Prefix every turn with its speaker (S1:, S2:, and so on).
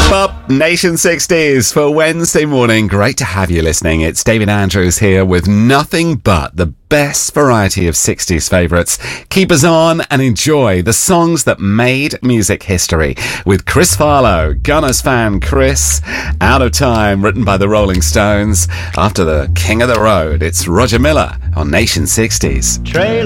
S1: Up Nation 60s for Wednesday morning. Great to have you listening. It's David Andrews here with nothing but the best variety of 60s favourites. Keep us on and enjoy the songs that made music history with Chris Farlow, Gunners fan Chris. Out of Time, written by the Rolling Stones. After the King of the Road, it's Roger Miller on Nation 60s.
S2: Trailer